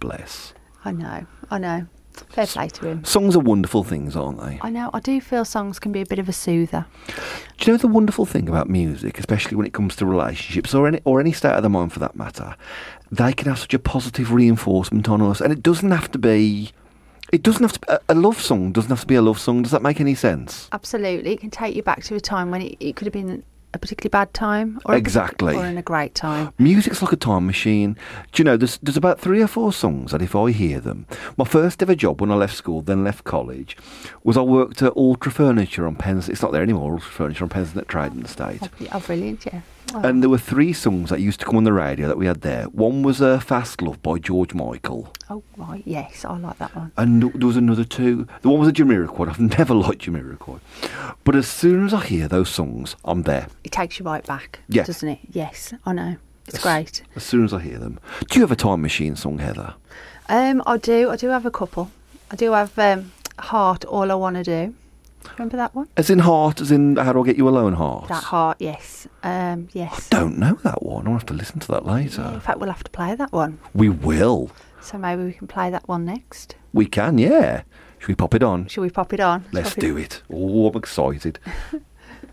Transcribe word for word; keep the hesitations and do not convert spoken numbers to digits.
bless. I know, I know. Fair play to him. Songs are wonderful things, aren't they? I know, I do feel songs can be a bit of a soother. Do you know the wonderful thing about music, especially when it comes to relationships or any or any state of the mind for that matter? They can have such a positive reinforcement on us, and it doesn't have to be. It doesn't have to be, a, a love song doesn't have to be a love song. Does that make any sense? Absolutely, it can take you back to a time when it, it could have been a particularly bad time, or exactly, a, or in a great time. Music's like a time machine. Do you know? There's there's about three or four songs that if I hear them, my first ever job when I left school, then left college, was I worked at Ultra Furniture on Pens. It's not there anymore. Ultra Furniture on Pensnet Trading Estate. Oh, oh, brilliant! Yeah. Oh. And there were three songs that used to come on the radio that we had there. One was uh, Fast Love by George Michael. Oh, right, yes, I like that one. And there was another two. The one was a Jamiroquai. I've never liked Jamiroquai. But as soon as I hear those songs, I'm there. It takes you right back, yeah. doesn't it? Yes, I know. It's as, great. As soon as I hear them. Do you have a time machine song, Heather? Um, I do. I do have a couple. I do have um, Heart, All I Want to Do. Remember that one? As in Heart, as in How Do I Get You Alone Heart? That Heart, yes. Um, yes. I don't know that one. I'll have to listen to that later. Yeah, in fact, we'll have to play that one. We will. So maybe we can play that one next. We can, yeah. Should we pop it on? Should we pop it on? Let's Pop do it. it. Oh, I'm excited.